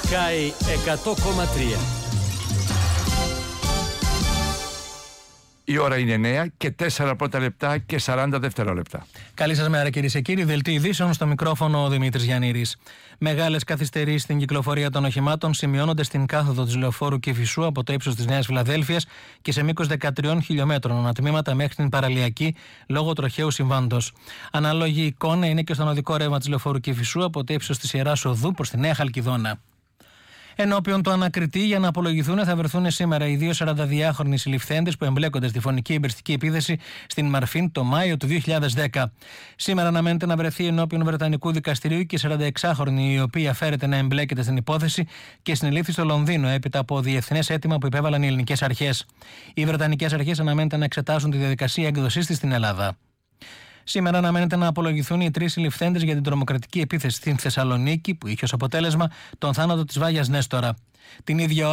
Sky 100,3. Η ώρα είναι 9 και 4 πρώτα λεπτά και 40 δευτερόλεπτα. Καλή σας μέρα, κυρίες και κύριοι. Δελτίο ειδήσεων, στο μικρόφωνο ο Δημήτρης Γιαννήρης. Μεγάλες καθυστερήσεις στην κυκλοφορία των οχημάτων σημειώνονται στην κάθοδο της Λεωφόρου Κηφισού από το ύψος της Νέας Φιλαδέλφειας και σε μήκος 13 χιλιόμετρων ανατμήματα μέχρι την Παραλιακή λόγω τροχαίου συμβάντος. Ανάλογη εικόνα είναι και στον οδικό ρεύμα της Λεωφόρου Κηφισού από το ύψος της Ιεράς Οδού προς τη Νέα Χαλκιδόνα. Ενώπιον του ανακριτή, για να απολογηθούν, θα βρεθούν σήμερα οι δύο 42χρονοι συλληφθέντες που εμπλέκονται στη φωνική εμπεριστική επίθεση στην Μαρφίν το Μάιο του 2010. Σήμερα αναμένεται να βρεθεί ενώπιον Βρετανικού δικαστηρίου και 46χρονη, η οποία φέρεται να εμπλέκεται στην υπόθεση και συνελήφθη στο Λονδίνο έπειτα από διεθνές αίτημα που υπέβαλαν οι ελληνικές αρχές. Οι βρετανικές αρχές αναμένεται να εξετάσουν τη διαδικασία έκδοσής της στην Ελλάδα. Σήμερα αναμένεται να απολογηθούν οι τρεις συλληφθέντες για την τρομοκρατική επίθεση στην Θεσσαλονίκη, που είχε ως αποτέλεσμα τον θάνατο της Βάγιας Νέστορα. Την ίδια